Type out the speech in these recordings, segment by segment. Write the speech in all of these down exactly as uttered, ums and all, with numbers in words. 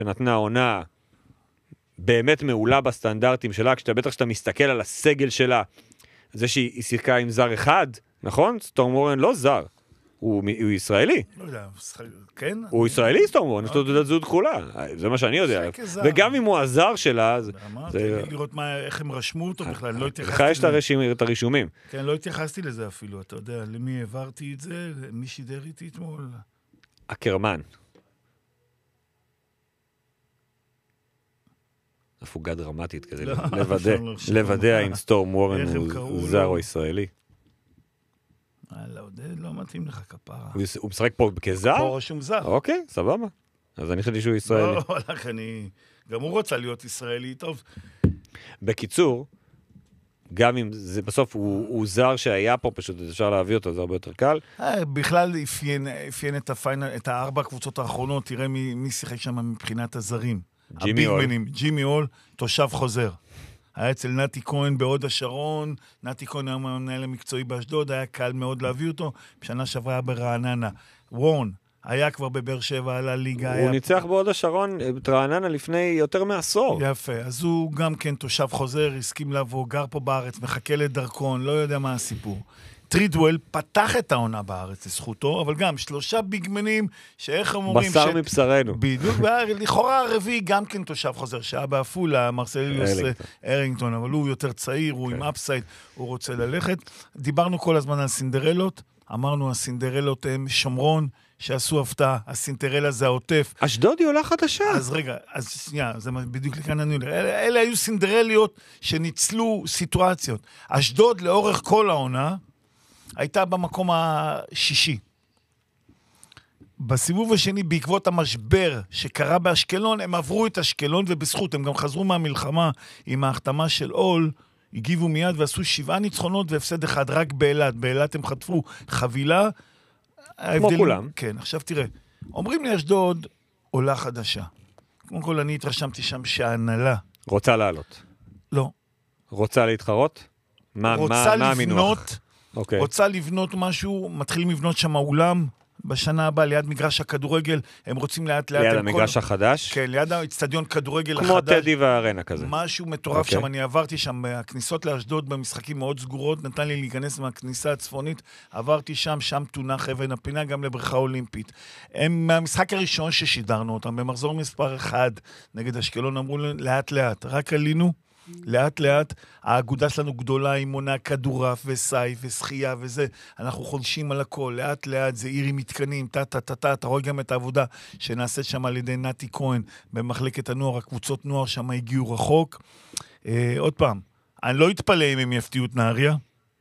שנתנה עונה באמת מעולה בסטנדרטים שלה, כשאתה בטח שאתה מסתכל על הסגל שלה, זה שהיא שיחקה עם זר אחד, נכון? סטורם וורן לא זר, הוא, הוא ישראלי. לא יודע, כן? הוא ישראלי סטורם וורן, יש לו תעודת זהות כחולה, זה מה שאני יודע. וגם אם הוא הזר שלה, אמרתי, לראות איך הם רשמו אותו בכלל, לא התייחסתי לך יש את הרישומים. כן, לא התייחסתי לזה אפילו, אתה יודע, למי העברתי את זה, מי שידר איתי אתמול? אקרמן. הפוגה דרמטית כזה, לוודא האם סטורם וורן הוא זר או ישראלי. לא, לא מתאים לך כפרה. הוא משחק פה כזר? פה רשום זר. אוקיי, סבבה. אז אני חשבתי שהוא ישראלי. לא, הלך, אני... גם הוא רוצה להיות ישראלי, טוב. בקיצור, גם אם זה בסוף הוא זר שהיה פה, פשוט אפשר להביא אותו, זה הרבה יותר קל. בכלל אפיין את הארבע הקבוצות האחרונות, תראה מי שיחק שם מבחינת הזרים. ג'ימי אול. ג'ימי אול, תושב חוזר. היה אצל נתי כהן בעוד השרון, נתי כהן היה המנהל המקצועי באשדוד, היה קל מאוד להביא אותו, בשנה שעברה היה ברעננה. וורן, היה כבר בבאר שבע, על הליגה. הוא היה... ניצח בעוד השרון, את רעננה לפני יותר מעשור. יפה, אז הוא גם כן תושב חוזר, הסכים לבוא, גר פה בארץ, מחכה לדרכון, לא יודע מה הסיפור. טרידוול פתח את העונה בארץ לזכותו, אבל גם שלושה ביגמנים שאיך הם אומרים... בשר ש... מבשרנו. בדיוק, לכאורה הרביעי גם כן תושב חוזר, שהיה באפולה, מרסליוס ארינגטון, אבל הוא יותר צעיר, הוא עם אפסייד, הוא רוצה ללכת. דיברנו כל הזמן על סינדרלות, אמרנו הסינדרלות הם שומרון, שעשו הפתעה, הסינטרלה זה העוטף. אשדוד היא עולה חדשה. אז רגע, אז שנייה, זה בדיוק לכאן אני אומר. אלה, אלה היו סינדרליות שניצלו סיטואציות. אשדוד לאורך כל העונה, הייתה במקום השישי. בסיבוב השני, בעקבות המשבר שקרה באשקלון, הם עברו את אשקלון, ובזכות, הם גם חזרו מהמלחמה עם ההחתמה של אול, הגיבו מיד ועשו שבעה ניצחונות והפסד אחד, רק באילת. באילת הם חטפו חבילה. כמו ההבדלים, כולם. כן, עכשיו תראה. אומרים לי אשדוד, עולה חדשה. כמו כל, אני התרשמתי שם שההנהלה. רוצה לעלות. לא. רוצה להתחרות? מה, רוצה מה, לבנות... מה Okay. רוצה לבנות משהו, מתחילים לבנות שם אולם, בשנה הבאה ליד מגרש הכדורגל, הם רוצים לאט לאט... ליד המגרש כל... החדש? כן, ליד האצטדיון כדורגל כמו החדש. טדי והארנה כזה. משהו מטורף okay. שם, אני עברתי שם, הכניסות לאשדוד במשחקים מאוד סגורות, נתן לי להיכנס מהכניסה הצפונית, עברתי שם, שם תונח אבן הפינה, גם לבריכה אולימפית. הם מהמשחק הראשון ששידרנו אותם, במחזור מספר אחד, נגד אשקלון, אמרו לאט לאט, רק עלינו, לאט לאט, האגודה שלנו גדולה עם מונה כדורף וסייף ושחייה וזה, אנחנו חולשים על הכל, לאט לאט זה עיר עם מתקנים, טה-טה-טה-טה, אתה רואה גם את העבודה שנעשית שם על ידי נתי כהן במחלקת הנוער, הקבוצות נוער שם הגיעו רחוק. אה, עוד פעם, אני לא אתפלא אם הם יפתיעו את נהריה,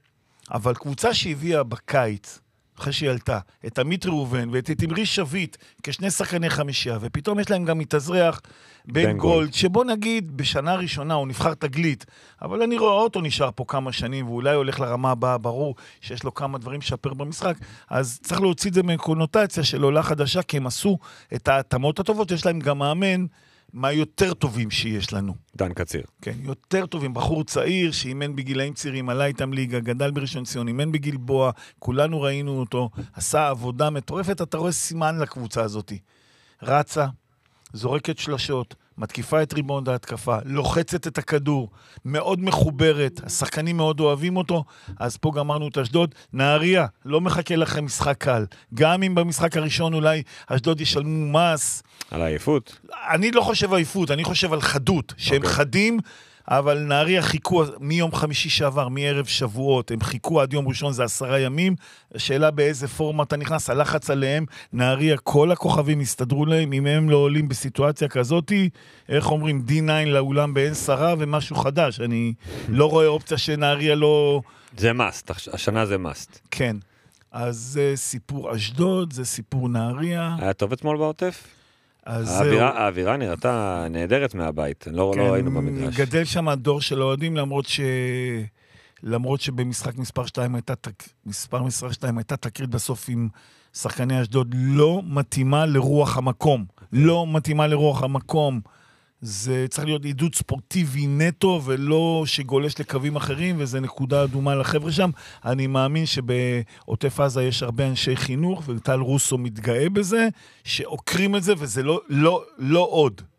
אבל קבוצה שהביאה בקיץ, אחרי שהיא עלתה, את עמית ראובן ואת תמרי שביט כשני שחקני חמישייה, ופתאום יש להם גם מתאזרח בן גולד, שבוא נגיד בשנה ראשונה הוא נבחר תגלית, אבל אני רואה אותו נשאר פה כמה שנים, ואולי הולך לרמה הבאה, ברור שיש לו כמה דברים לשפר במשחק, אז צריך להוציא את זה מקונוטציה של עולה חדשה, כי הם עשו את ההתאמות הטובות, יש להם גם מאמן, מה יותר טובים שיש לנו. דן קציר. כן, יותר טובים. בחור צעיר שאימן בגילאים צעירים, עלה איתם ליגה, גדל בראשון ציון, אימן בגלבוע, כולנו ראינו אותו, עשה עבודה מטורפת, אתה רואה סימן לקבוצה הזאת. רצה, זורקת שלשות, מתקיפה את ריבאונד ההתקפה, לוחצת את הכדור, מאוד מחוברת, השחקנים מאוד אוהבים אותו, אז פה גמרנו את אשדוד. נהריה, לא מחכה לכם משחק קל. גם אם במשחק הראשון אולי אשדוד ישלמו מס. על העייפות? אני לא חושב עייפות, אני חושב על חדות, שהם okay. חדים, אבל נהריה חיכו מיום חמישי שעבר, מערב שבועות, הם חיכו עד יום ראשון, זה עשרה ימים, השאלה באיזה פורמה אתה נכנס, הלחץ עליהם, נהריה, כל הכוכבים הסתדרו להם, אם הם לא עולים בסיטואציה כזאת, איך אומרים, די ניין לאולם באין שרה ומשהו חדש, אני לא רואה אופציה שנהריה לא... זה מאסט, השנה זה מאסט. כן, אז זה סיפור אשדוד, זה סיפור נהריה. היה טוב אתמול בעוטף? האווירה, האווירה נראתה נהדרת מהבית, לא, כן, לא היינו במגרש. גדל שם הדור של אוהדים, למרות ש... למרות שבמשחק מספר שתיים הייתה, מספר מספר שתיים הייתה תקרית בסוף עם שחקני אשדוד, לא מתאימה לרוח המקום. לא מתאימה לרוח המקום. זה צריך להיות עידוד ספורטיבי נטו, ולא שגולש לקווים אחרים, וזה נקודה אדומה לחבר'ה שם. אני מאמין שבעוטף עזה יש הרבה אנשי חינוך, וטל רוסו מתגאה בזה, שעוקרים את זה, וזה לא, לא, לא עוד.